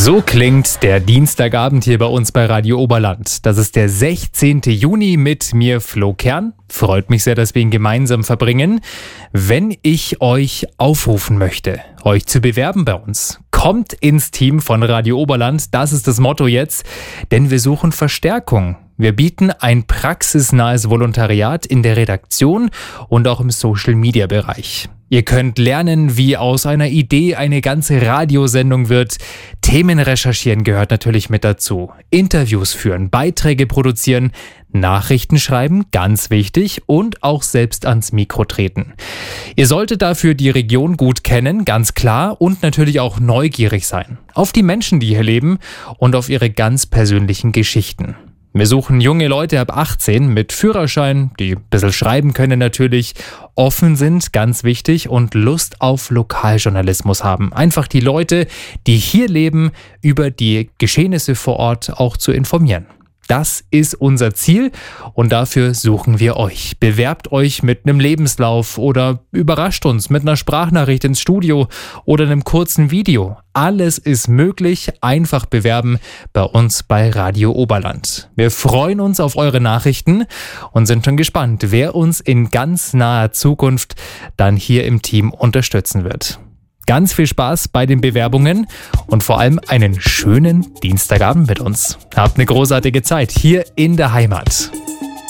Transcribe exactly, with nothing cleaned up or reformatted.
So klingt der Dienstagabend hier bei uns bei Radio Oberland. Das ist der sechzehnten Juni mit mir, Flo Kern. Freut mich sehr, dass wir ihn gemeinsam verbringen. Wenn ich euch aufrufen möchte, euch zu bewerben bei uns, kommt ins Team von Radio Oberland. Das ist das Motto jetzt, denn wir suchen Verstärkung. Wir bieten ein praxisnahes Volontariat in der Redaktion und auch im Social-Media-Bereich. Ihr könnt lernen, wie aus einer Idee eine ganze Radiosendung wird. Themen recherchieren gehört natürlich mit dazu. Interviews führen, Beiträge produzieren, Nachrichten schreiben, ganz wichtig, und auch selbst ans Mikro treten. Ihr solltet dafür die Region gut kennen, ganz klar, und natürlich auch neugierig sein. Auf die Menschen, die hier leben, und auf ihre ganz persönlichen Geschichten. Wir suchen junge Leute ab achtzehn mit Führerschein, die ein bisschen schreiben können natürlich, offen sind, ganz wichtig, und Lust auf Lokaljournalismus haben. Einfach die Leute, die hier leben, über die Geschehnisse vor Ort auch zu informieren. Das ist unser Ziel und dafür suchen wir euch. Bewerbt euch mit einem Lebenslauf oder überrascht uns mit einer Sprachnachricht ins Studio oder einem kurzen Video. Alles ist möglich. Einfach bewerben bei uns bei Radio Oberland. Wir freuen uns auf eure Nachrichten und sind schon gespannt, wer uns in ganz naher Zukunft dann hier im Team unterstützen wird. Ganz viel Spaß bei den Bewerbungen und vor allem einen schönen Dienstagabend mit uns. Habt eine großartige Zeit hier in der Heimat.